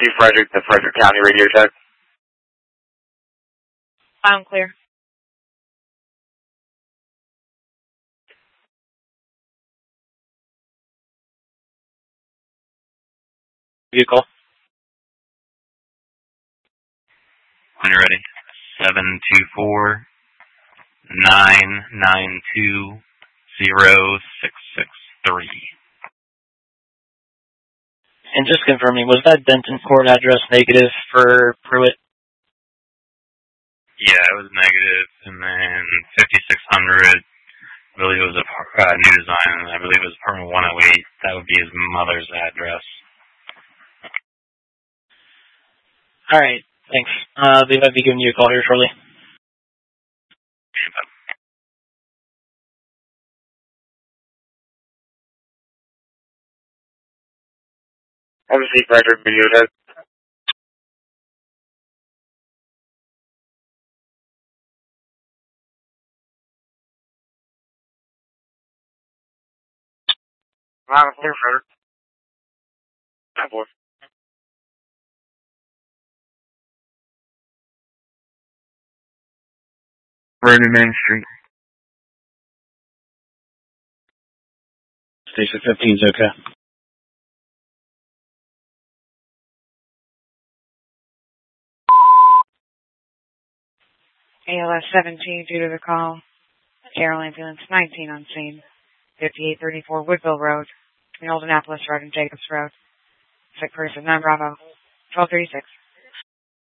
Frederick, the Frederick County Radio Tech. I'm clear. Vehicle. When you're ready. 724-992-0663. And just confirming, was that Denton Court address negative for Pruitt? Yeah, it was negative, and then 5600, I believe it was a new design, and I believe it was apartment 108. That would be his mother's address. All right, thanks. They might be giving you a call here shortly. MC Frederick Radio Tech. I'm clear, Frederick. That boy. Brandon Main Street. Station 15 is okay. ALS 17 due to the call. Aerial Ambulance 19 on scene. 5834 Woodville Road. Between Old Annapolis Road and Jacobs Road. Sick person 9 Bravo. 1236.